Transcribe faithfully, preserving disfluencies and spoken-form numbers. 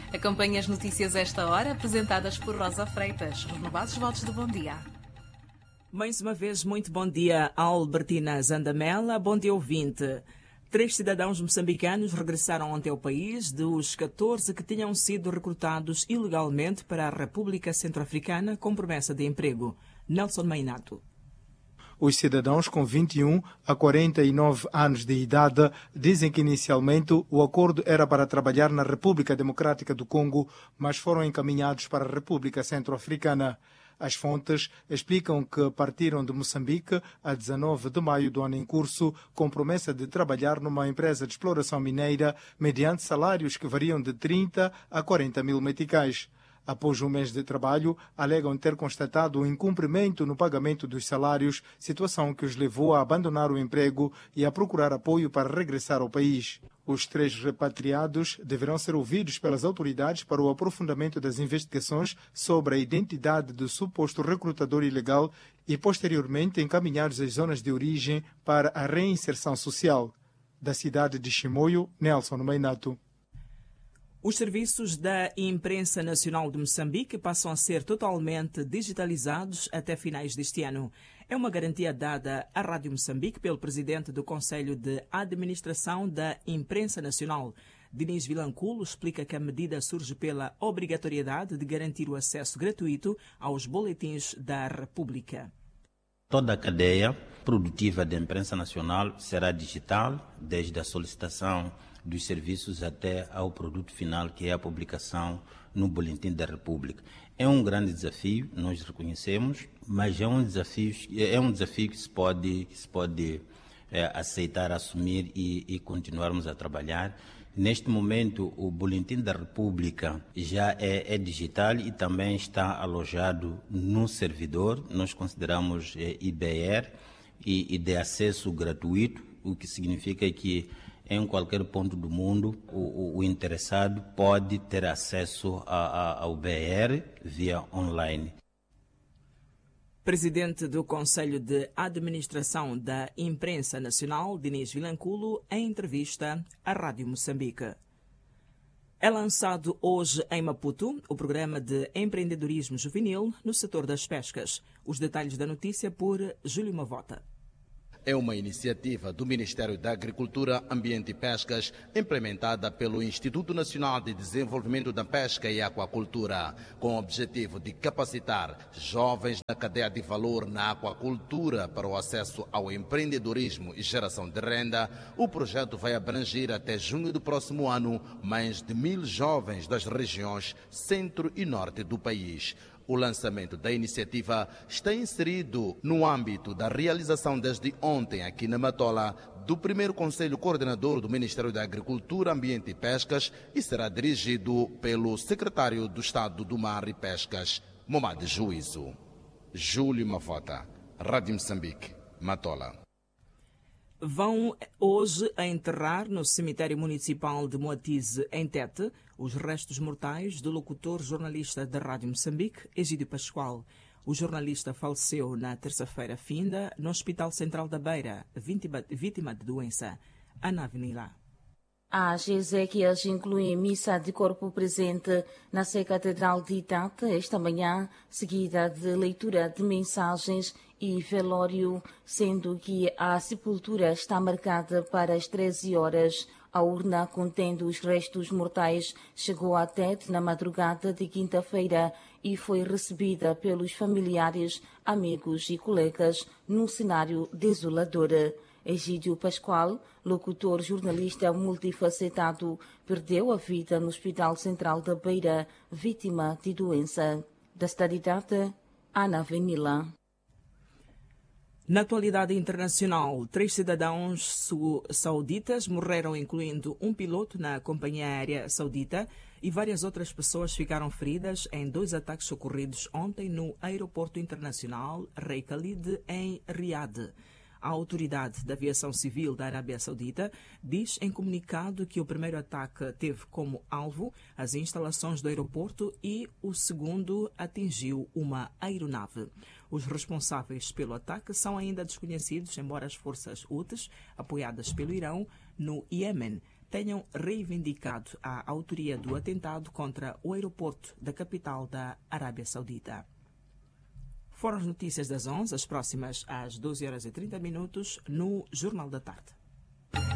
Acompanhe as notícias a esta hora, apresentadas por Rosa Freitas. Renovados votos de bom dia. Mais uma vez, muito bom dia, Albertina Zandamela. Bom dia, ouvinte. Três cidadãos moçambicanos regressaram ontem ao país dos catorze que tinham sido recrutados ilegalmente para a República Centro-Africana com promessa de emprego. Nelson Mainato. Os cidadãos com vinte e um a quarenta e nove anos de idade dizem que inicialmente o acordo era para trabalhar na República Democrática do Congo, mas foram encaminhados para a República Centro-Africana. As fontes explicam que partiram de Moçambique a dezenove de maio do ano em curso, com promessa de trabalhar numa empresa de exploração mineira mediante salários que variam de trinta a quarenta mil meticais. Após um mês de trabalho, alegam ter constatado o incumprimento no pagamento dos salários, situação que os levou a abandonar o emprego e a procurar apoio para regressar ao país. Os três repatriados deverão ser ouvidos pelas autoridades para o aprofundamento das investigações sobre a identidade do suposto recrutador ilegal e, posteriormente, encaminhados às zonas de origem para a reinserção social. Da cidade de Chimoio, Nelson Mainato. Os serviços da Imprensa Nacional de Moçambique passam a ser totalmente digitalizados até finais deste ano. É uma garantia dada à Rádio Moçambique pelo presidente do Conselho de Administração da Imprensa Nacional. Diniz Vilanculo explica que a medida surge pela obrigatoriedade de garantir o acesso gratuito aos boletins da República. Toda a cadeia produtiva da imprensa nacional será digital, desde a solicitação dos serviços até ao produto final, que é a publicação no Boletim da República. É um grande desafio, nós reconhecemos, mas é um desafio, é um desafio que se pode, que se pode é, aceitar, assumir e, e continuarmos a trabalhar. Neste momento, o Boletim da República já é, é digital e também está alojado no servidor. Nós consideramos é, I B R e, e de acesso gratuito, o que significa que em qualquer ponto do mundo, o, o, o interessado pode ter acesso a, a, ao B R via online. Presidente do Conselho de Administração da Imprensa Nacional, Diniz Vilanculo, em entrevista à Rádio Moçambique. É lançado hoje em Maputo o programa de empreendedorismo juvenil no setor das pescas. Os detalhes da notícia por Júlio Mavota. É uma iniciativa do Ministério da Agricultura, Ambiente e Pescas, implementada pelo Instituto Nacional de Desenvolvimento da Pesca e Aquacultura, com o objetivo de capacitar jovens na cadeia de valor na aquacultura para o acesso ao empreendedorismo e geração de renda. O projeto vai abranger até junho do próximo ano mais de mil jovens das regiões centro e norte do país. O lançamento da iniciativa está inserido no âmbito da realização desde ontem aqui na Matola do primeiro Conselho Coordenador do Ministério da Agricultura, Ambiente e Pescas e será dirigido pelo Secretário do Estado do Mar e Pescas, Momad Juízo. Júlio Mavota, Rádio Moçambique, Matola. Vão hoje a enterrar no cemitério municipal de Moatize, em Tete, os restos mortais do locutor jornalista da Rádio Moçambique, Egídio Pascoal. O jornalista faleceu na terça-feira finda no Hospital Central da Beira, vítima, vítima de doença. Ana Avenila. As exéquias incluem missa de corpo presente na Sé Catedral de Tete esta manhã, seguida de leitura de mensagens e velório, sendo que a sepultura está marcada para as treze horas. A urna contendo os restos mortais chegou a Tete na madrugada de quinta-feira e foi recebida pelos familiares, amigos e colegas num cenário desolador. Egídio Pascoal, locutor jornalista multifacetado, perdeu a vida no Hospital Central da Beira, vítima de doença. Da cidade de Tete, Ana Avenila. Na atualidade internacional, três cidadãos sauditas morreram, incluindo um piloto na companhia aérea saudita, e várias outras pessoas ficaram feridas em dois ataques ocorridos ontem no aeroporto internacional Rei Khalid, em Riad. A Autoridade da Aviação Civil da Arábia Saudita diz em comunicado que o primeiro ataque teve como alvo as instalações do aeroporto e o segundo atingiu uma aeronave. Os responsáveis pelo ataque são ainda desconhecidos, embora as forças Houthis, apoiadas pelo Irão, no Iêmen, tenham reivindicado a autoria do atentado contra o aeroporto da capital da Arábia Saudita. Foram as notícias das onze, as próximas às doze horas e trinta minutos, no Jornal da Tarde.